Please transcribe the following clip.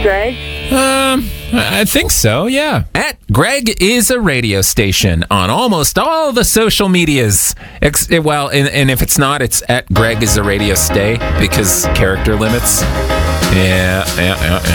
Stay? I think so, yeah. At Greg is a radio station on almost all the social medias. And if it's not, it's at Greg is a radio stay because character limits. Yeah.